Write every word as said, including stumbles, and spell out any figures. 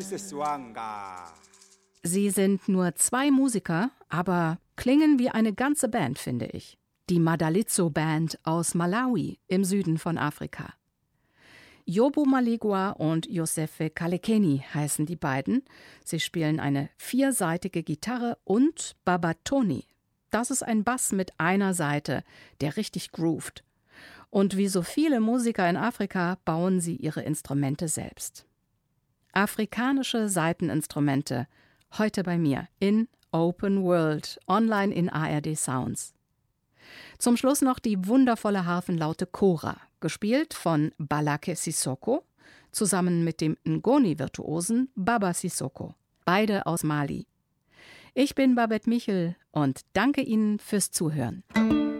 Sie sind nur zwei Musiker, aber klingen wie eine ganze Band, finde ich. Die Madalitso Band aus Malawi im Süden von Afrika. Yobu Maligwa und Yosefe Kalekeni heißen die beiden. Sie spielen eine viersaitige Gitarre und Babatoni. Das ist ein Bass mit einer Saite, der richtig groovt. Und wie so viele Musiker in Afrika bauen sie ihre Instrumente selbst. Afrikanische Saiteninstrumente, heute bei mir in Open World, online in A R D Sounds. Zum Schluss noch die wundervolle Harfenlaute Kora, gespielt von Balake Sissoko, zusammen mit dem Ngoni-Virtuosen Baba Sissoko, beide aus Mali. Ich bin Babette Michel und danke Ihnen fürs Zuhören.